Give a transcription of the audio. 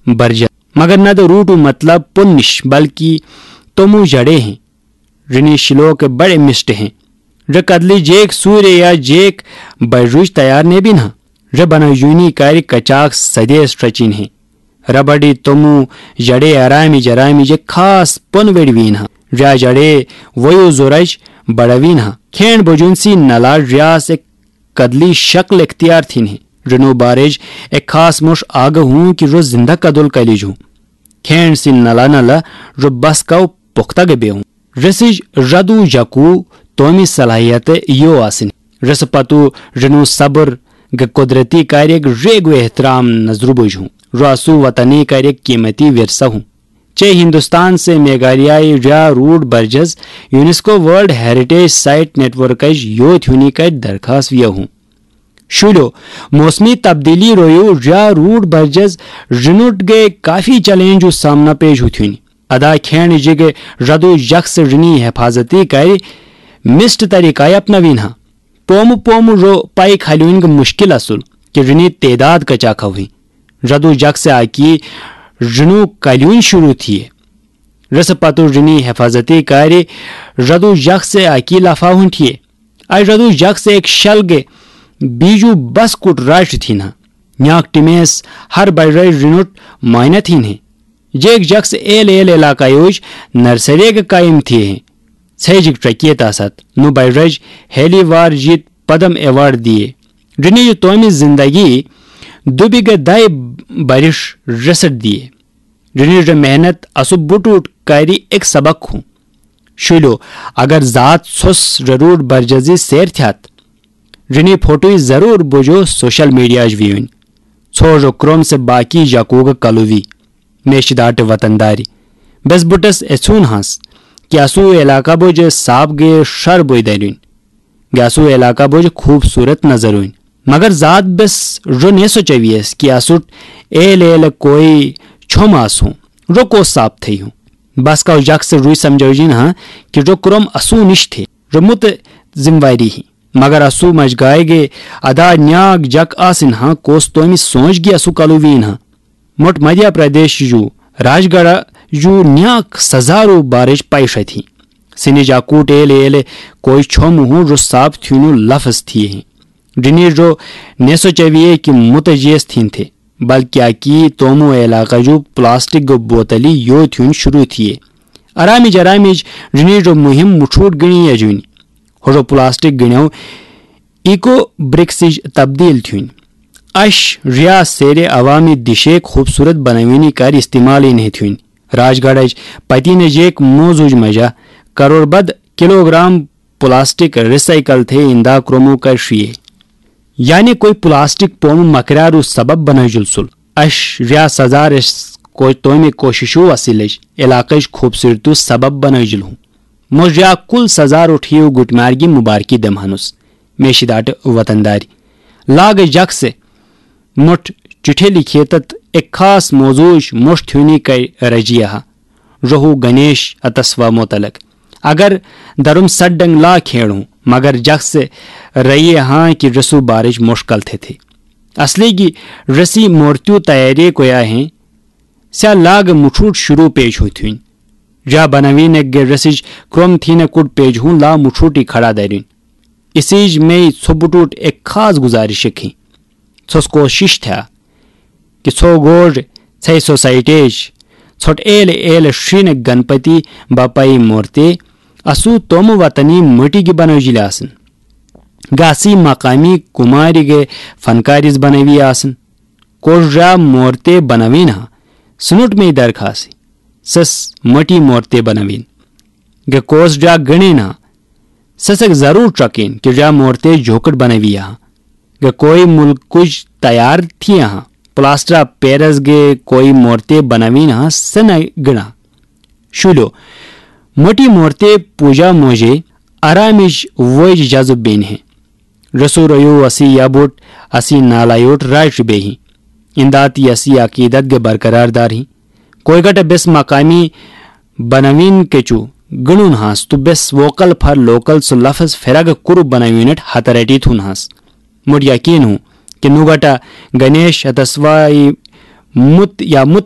برجا مگر نہ تو روٹو مطلب پنش بلکہ تمو جڑے ہیں رنی شلو کے بڑے مسٹ ہیں ر کدلی جیک سورے یا جیک بروج تیار نے بھی نہ ر بنا یونی کاری کچاک سدے سٹرچین ہیں ربڑی تمو جڑے آرامی جرامی جے خاص پن ویڈوین ہاں ریا جڑے ویو زورج بڑوین ہاں کھین بجونسی نلا ریا سے کدلی شکل اختیار تھین ہیں رنو بارج ایک خاص موش آگا ہوں کہ رو زندہ کدل کلیج ہوں کھین سی نلا نلا رو بس کاؤ پختہ گبے ہوں رسیج ردو جکو تومی صلاحیت یو آسن رس پتو رنو صبر گ قدرتی کاریک ریگو احترام نظر بوجھ ہوں راسو وطنی کاریک قیمتی ورثہ ہوں چے ہندوستان سے میگھالیائی ریا road bridges UNESCO world heritage site net work youth ہونی کا درخواست ویا ہوں شولو موسمی تبدیلی رویو ریا روڈ برجز رنوٹ گئے کافی چیلنج سامنا پیش ہوتی ادا کھین جگ ردو یکس رنی حفاظتی کاری مسٹ طریقہ اپنوین ہاں پوم رو پائی کھالوین مشکل اصل کہ رنی تعداد کچا کھویں ردو جگ سے آکی رنو کلیون شروع تھی رس پتو رنی حفاظتی کاری ردو جگ سے آکی لفا ہوں تھیے آئی ردو جگ سے ایک شلگ بیجو بس کٹ راش تھی نا نیاک ٹیمیس ہر بڑے رنوٹ مائنہ تھی ہیں جیک جگ سے ایل علاقہ یوج نرسری کے قائم تھے ہیں سیجک ٹرکیت آسات نو بائرج ہیلی وار جیت پدم ایوارڈ دیے رنی جو تومی زندگی دوبی گے دائی بارش رسٹ دیے رنی جو محنت اسو بوٹوٹ کاری ایک سبق ہوں شلو اگر ذات سوس رروڈ برجزی سیر تھیات رنی فوٹوی ضرور بوجو سوشل میڈیا جویون چھوڑ رو کروم سے باقی جاکوگ کلوی میشداٹ وطنداری بس بٹس ایسون ہانس کہ اسو علاقہ بوجھ صاف گے شر بوئی دارین گیاسو علاقہ بوجھ خوبصورت نظر ہوئیں مگر ذات بس رو نے سوچویس کہ اسوٹ ایل کوئی چھوم آسوں رو کو صاف تھی ہوں بس کا جگ سے روئی سمجھو جین ہاں کہ رو کرم اسو نش تھے رو مت ذمواری ہی مگر اسو مجگائے گے ادا نیاگ جگ آسن ہاں کوس تومی سوچ گی اسو کلوین ہاں مٹ مدھیہ پردیش جو راج گڑھ جو نیاک سزارو بارش پیش تھی سنی جاکوٹ ایل کوئی چھوم ہوں رو صاف تھینو لفظ تھیے ہیں ڈنی رو نیسو چویے کہ متجیس تھین تھے بلکہ آکی تومو علاقہ جو پلاسٹک بوتلی یو تھین شروع تھیے ارامی جرامیج ڈنی رو مہم مٹھوٹ گنی یجونی ہرو پلاسٹک گنیو ایکو برکسج تبدیل تھین اش ریا سیر عوامی دشیک خوبصورت بنوینی کار استعمال ہی نہیں تھین راج گڑھ پتی نجیک موزوج مجا کروڑ بد کلو گرام پلاسٹک ریسائکل تھے اندا کرومو کا شیے یعنی کوئی پلاسٹک پوم مکرارو سبب بنا جلسل اش ریا سزار کوئی تومی کوششو وسیلج علاقہ خوبصورتو سبب بنا جلوں مجھا کل سزار اٹھیو گٹمارگی مبارکی دمہانس میشداٹ وطنداری لاگ جگ سے مٹھ چٹھے لکھیتت ایک خاص موضوع مشت تھونی کا رجیہ رہو گنیش اتسوا متعلق اگر درم سڈنگ لا کھیڑوں مگر جگ سے رئی ہاں کہ رسو بارش مشکل تھے اصلی کی رسی مورتیو تیاری کویا ہیں سیا لاگ مٹھوٹ شروع پیش ہوئی تھیں جا بنوین ایک رسیج کروم تھین کٹ پیج ہوں لا مٹھوٹی کھڑا دیرین اسیج میں چھبٹوٹ ایک خاص گزارش کی چھوس کوشش تھا کہ چھو گوڑ چھے سوسائٹیج چھوٹ ایل شرین گنپتی باپائی مورتے اسو توم وطنی مٹی کی بنو جلی آسن گاسی مقامی کماری گے فنکاریز بنوی آسن کوش را مورتے بنوین ہاں سنوٹ میں درخواسی سس مٹی مورتے بنوین گے کوس جا گنین ہاں سسک ضرور چکین کہ جا مورتے جھوکٹ بنوی ہاں گے کوئی ملک کچھ تیار تھی ہاں پلاسٹرا پیرس گے کوئی مورتے بنوین ہاں سن گنا شولو مٹی مورتے پوجا موجے آرامیش ویج جذب بین ہیں رسو ریو اسی یابوٹ اسی نالایوٹ رائٹ بے ہی انداتی اسی عقیدت گے برقرار دار ہی کوئی گٹ بس مقامی بنوین کے چو گنون ہاس تو بس ووکل فار لوکل سو لفظ فرگ کرو بنوینٹ ہتریٹی تھون ہاس مجھ یقین ہوں کہ نوگٹا گنیش اتسوائی مت